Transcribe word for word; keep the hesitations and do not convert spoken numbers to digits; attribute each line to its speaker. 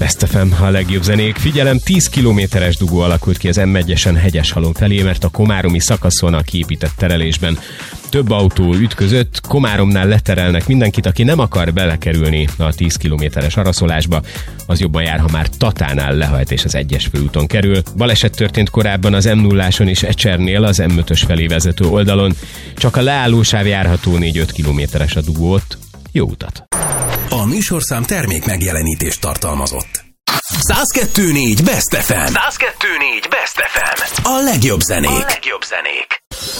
Speaker 1: Best ef em, a legjobb zenék. Figyelem, tíz kilométeres dugó alakult ki az em egyesen Hegyeshalom felé, mert a komáromi szakaszon a kiépített terelésben több autó ütközött. Komáromnál leterelnek mindenkit, aki nem akar belekerülni a tíz kilométeres araszolásba, az jobban jár, ha már Tatánál lehajt és az egyes főúton kerül. Baleset történt korábban az em nulláson és Ecsernél, az em ötös felé vezető oldalon. Csak a leállósáv járható, négy-öt kilométeres a dugó ott. Jó utat!
Speaker 2: A műsorszám termék megjelenítést tartalmazott. száz kettő négy Best ef em. száz kettő négy Best ef em. A legjobb zenék. A legjobb zenék.